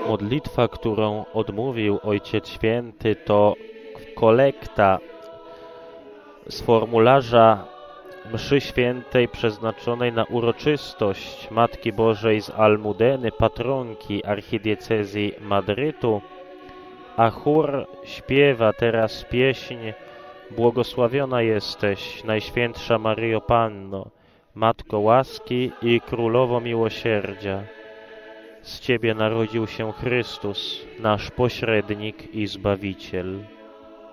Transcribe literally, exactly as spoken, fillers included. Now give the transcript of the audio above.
Modlitwa, którą odmówił Ojciec Święty, to kolekta z formularza mszy świętej przeznaczonej na uroczystość Matki Bożej z Almudeny, patronki archidiecezji Madrytu, a chór śpiewa teraz pieśń Błogosławiona jesteś, Najświętsza Maryjo Panno, Matko łaski i Królowo miłosierdzia. Z Ciebie narodził się Chrystus, nasz pośrednik i Zbawiciel.